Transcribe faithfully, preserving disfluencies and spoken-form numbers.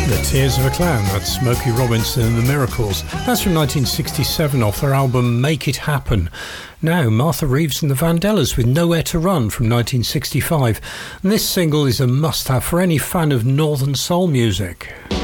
Tears of a Clown, that's Smokey Robinson and the Miracles. That's from nineteen sixty-seven off their album Make It Happen. Now, Martha Reeves and the Vandellas with Nowhere to Run from nineteen sixty-five. And this single is a must-have for any fan of Northern Soul music.